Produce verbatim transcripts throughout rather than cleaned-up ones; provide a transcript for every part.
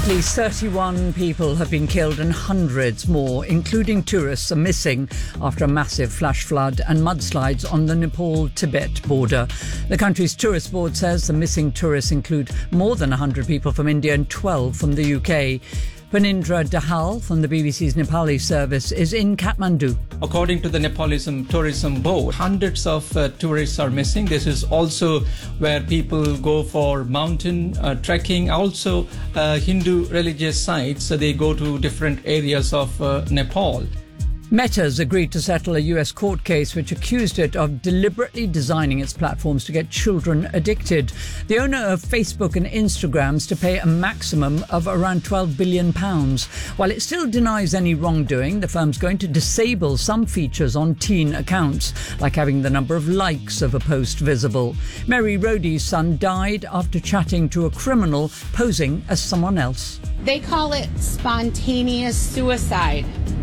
At least thirty-one people have been killed and hundreds more, including tourists, are missing after a massive flash flood and mudslides on the Nepal-Tibet border. The country's tourist board says the missing tourists include more than one hundred people from India and twelve from the U K. Panindra Dahal from the B B C's Nepali service is in Kathmandu. According to the Nepalism Tourism Board, hundreds of uh, tourists are missing. This is also where people go for mountain uh, trekking, also uh, Hindu religious sites. So they go to different areas of uh, Nepal. Meta's agreed to settle a U S court case which accused it of deliberately designing its platforms to get children addicted. The owner of Facebook and Instagram's to pay a maximum of around twelve billion pounds. While it still denies any wrongdoing, the firm's going to disable some features on teen accounts, like having the number of likes of a post visible. Mary Rhodey's son died after chatting to a criminal posing as someone else. They call it spontaneous suicide.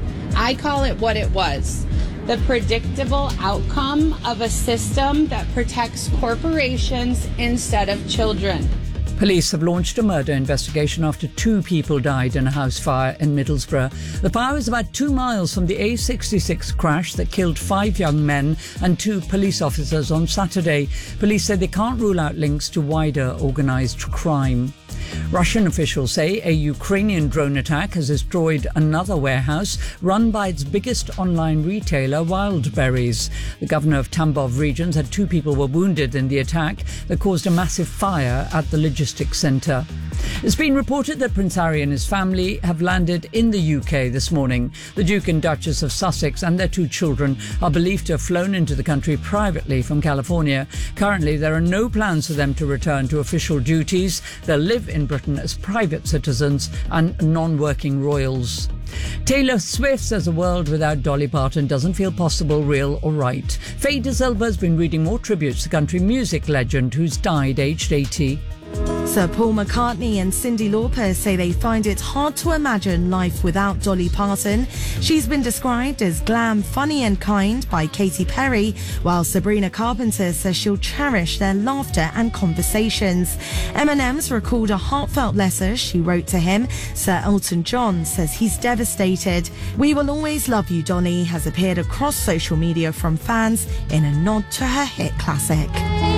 I call it what it was, the predictable outcome of a system that protects corporations instead of children. Police have launched a murder investigation after two people died in a house fire in Middlesbrough. The fire was about two miles from the A sixty-six crash that killed five young men and two police officers on Saturday. Police said they can't rule out links to wider organised crime. Russian officials say a Ukrainian drone attack has destroyed another warehouse run by its biggest online retailer, Wildberries. The governor of Tambov region said two people were wounded in the attack that caused a massive fire at the logistics centre. It's been reported that Prince Harry and his family have landed in the U K this morning. The Duke and Duchess of Sussex and their two children are believed to have flown into the country privately from California. Currently, there are no plans for them to return to official duties. They'll live in Britain as private citizens and non-working royals. Taylor Swift says a world without Dolly Parton doesn't feel possible, real or right. Faye De Silva has been reading more tributes to country music legend who's died aged eighty. Sir Paul McCartney and Cyndi Lauper say they find it hard to imagine life without Dolly Parton. She's been described as glam, funny and kind by Katy Perry, while Sabrina Carpenter says she'll cherish their laughter and conversations. Eminem's recalled a heartfelt letter she wrote to him. Sir Elton John says he's devastated. "We Will Always Love You, Dolly" has appeared across social media from fans in a nod to her hit classic.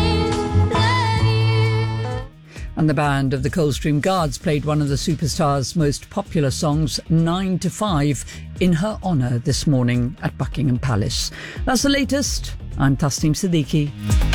And the band of the Coldstream Guards played one of the superstar's most popular songs, nine to five, in her honour this morning at Buckingham Palace. That's the latest. I'm Tasneem Siddiqui.